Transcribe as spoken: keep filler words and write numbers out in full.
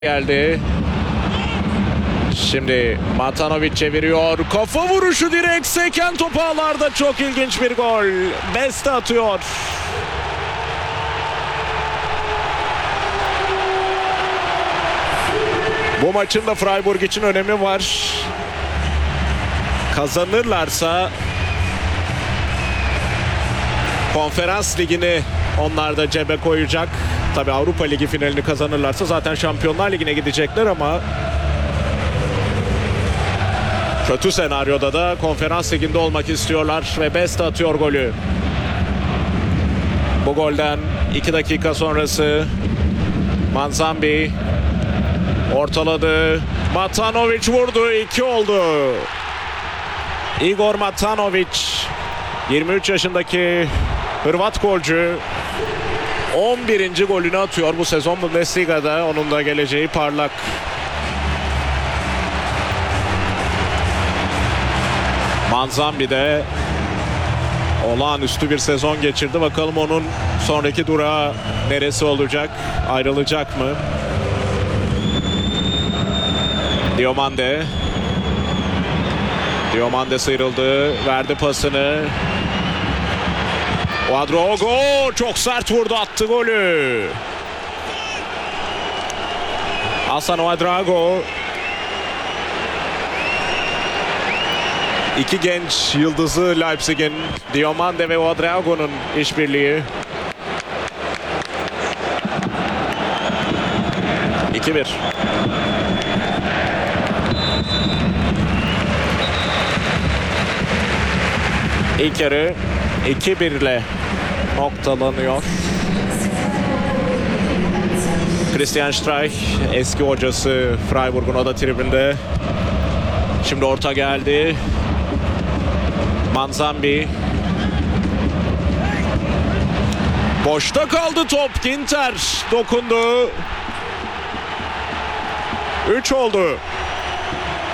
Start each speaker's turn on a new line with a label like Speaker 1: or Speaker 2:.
Speaker 1: geldi. Şimdi Matanovic çeviriyor. Kafa vuruşu direkt seken top ağlarda. Çok ilginç bir gol. Beste atıyor. Bu maçın da Freiburg için önemi var. Kazanırlarsa Konferans Ligi'ni onlar da cebe koyacak. Tabii Avrupa Ligi finalini kazanırlarsa zaten Şampiyonlar Ligi'ne gidecekler ama kötü senaryoda da Konferans Ligi'nde olmak istiyorlar ve Beste atıyor golü. Bu golden iki dakika sonrası Manzambi ortaladı. Matanovic vurdu. iki oldu. Igor Matanovic, yirmi üç yaşındaki Hırvat golcü, on birinci golünü atıyor bu sezon Bundesliga'da. Onun da geleceği parlak. Manzambi de olağanüstü bir sezon geçirdi. Bakalım onun sonraki durağı neresi olacak? Ayrılacak mı? Diomande. Diomande sıyrıldı. Verdi pasını. Ouedraogo çok sert vurdu. Attı golü. Hasan Ouedraogo. İki genç yıldızı Leipzig'in, Diomande ve Ouedraogo'nun işbirliği. iki bir. İlk yarı iki bir ile noktalanıyor. Christian Streich, eski hocası Freiburg'un, o da tribünde. Şimdi orta geldi. Manzambi. Boşta kaldı top. Ginter dokundu. üç oldu.